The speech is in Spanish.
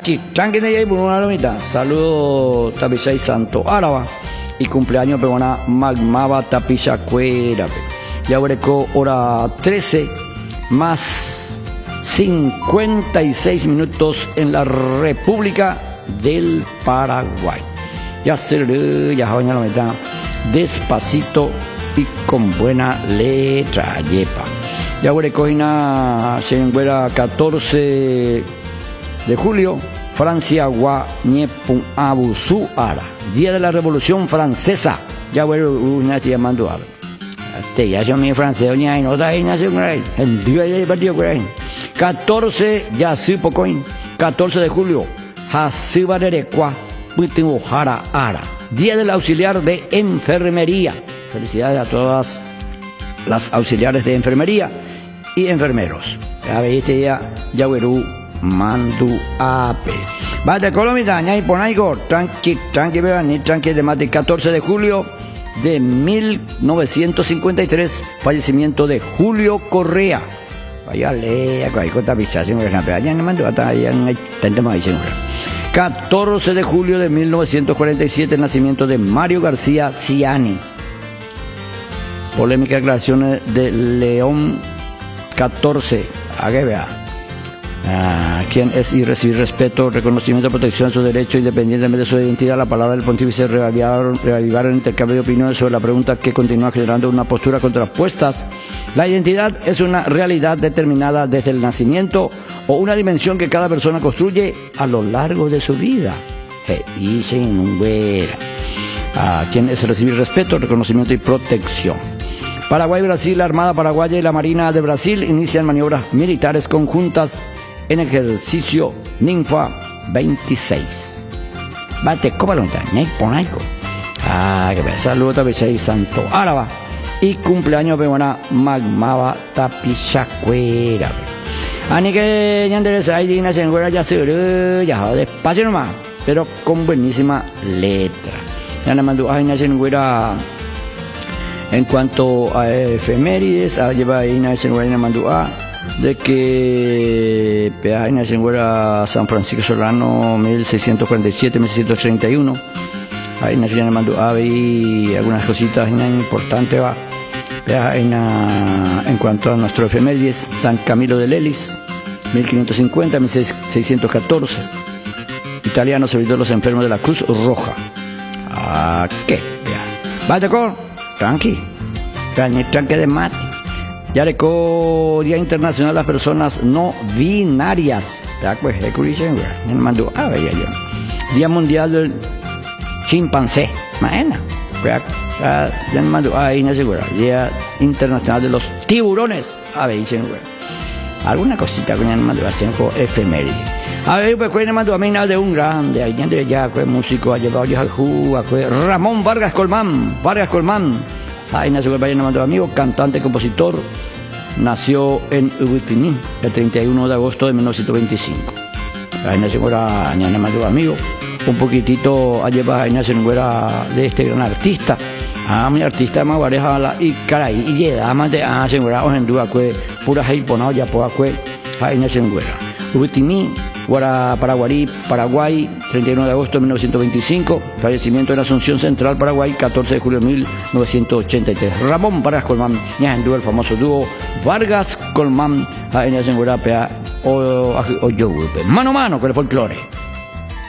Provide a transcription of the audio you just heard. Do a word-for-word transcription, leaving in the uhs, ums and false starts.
Tranqui, tranqui de ahí por una lomita. Saludos Tapichay Santo Áraba. Y cumpleaños pegona Magmaba Tapilla Cuera. Ya hueco hora trece más cincuenta y seis minutos en la República del Paraguay. Ya se ya joña la meta despacito y con buena letra yepa. Ya hueco ina se encuentra catorce de julio. Francia Guañepun Abusu Ara, Día de la Revolución Francesa. Ya bueno, una tía mandó a te ya son mi francés, oña, y no da ahí, nació con él. El día del partido con él. catorce, ya sí, pocoin. catorce de julio, Hasibarerecua, Putingo Jara Ara, Día del Auxiliar de Enfermería. Felicidades a todas las auxiliares de enfermería y enfermeros. Ya veis este día, ya bueno. Mandu ape. Bate Colombia, ñay ponaigo, tranqui, tranqui, vean, ni tranqui de mate. catorce de julio de mil novecientos cincuenta y tres, fallecimiento de Julio Correa. Vaya lea, hay cota pichación, que es allá en Mandu, allá en tentemos ahí, señora. catorce de julio de mil novecientos cuarenta y siete, nacimiento de Mario García Ciani. Polémica declaraciones de León catorce, a que vea. Ah, quien es y recibir respeto, reconocimiento, protección de su derecho, independientemente de su identidad. La palabra del pontífice reavivar, reavivar el intercambio de opiniones sobre la pregunta que continúa generando una postura contrapuestas. La identidad es una realidad determinada desde el nacimiento o una dimensión que cada persona construye a lo largo de su vida. Ah, quien es recibir respeto, reconocimiento y protección. Paraguay, Brasil, la Armada Paraguaya y la Marina de Brasil inician maniobras militares conjuntas en ejercicio Ninfa veintiséis. Bate, ¿cómo lo está? ¿Ney ponaico? Ah, que me saluda Tapichay Santo Áraba. Y cumpleaños peruana Magmaba Tapichacuera. Ani que ya endereza ahí digna se encuentra ya se ya despacio nomás, pero con buenísima letra. Ya le mando a Ina se encuentra en cuanto a efemérides, a llevar a Ina se encuentra mandó a de que Peaina se encuentra San Francisco Solano mil seiscientos cuarenta y siete a mil seiscientos treinta y uno. Ahí nació en mandó a ver algunas cositas importantes va. Peaina en cuanto a nuestro efemérides, San Camilo de Lelis mil quinientos cincuenta a mil seiscientos catorce. Italiano servidor de los enfermos de la Cruz Roja. ¿A qué? ¿Vale, con? Tranqui. Tranqui de mate. Ya le co Día Internacional de las Personas No Binarias. Pues, Día Mundial del Chimpancé. Maena. Ya le mando ahí, no seguro. Día Internacional de los Tiburones. A ver, alguna cosita que me mandó a hacer con efeméride. A ver, pues, me mandó a mí nada de un grande. Ahí ya, pues, músico, ha llevado ya al jugo, Ramón Vargas Colmán. Vargas Colmán. Ahí nació el Valle mandó amigo, cantante, compositor. Nació en Ubitiní el treinta y uno de agosto de mil novecientos veinticinco. Ahí nació era ñana mandó amigo. Un poquitito a llevar ahí nació era de este gran artista. Ah, mi artista más pareja la y caray y llega más de ah se era en duda que pura jaiponao ya por que ahí nació era. Ubitiní Guara, Paraguarí, Paraguay, treinta y uno de agosto de mil novecientos veinticinco, fallecimiento en Asunción Central, Paraguay, catorce de julio de mil novecientos ochenta y tres. Ramón Vargas Colmán, ya en dúo el famoso dúo Vargas Colmán, en la Europea o, o yo, mano a mano con el folclore.